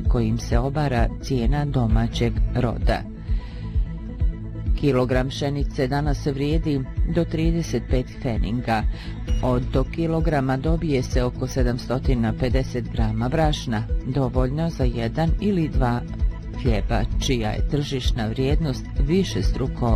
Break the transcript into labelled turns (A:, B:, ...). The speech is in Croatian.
A: kojim se obara cijena domaćeg roda. Kilogram pšenice danas vrijedi do 35 pfeninga. Od tog kilograma dobije se oko 750 grama brašna, dovoljno za 1 ili 2 hljeba, čija je tržišna vrijednost višestruko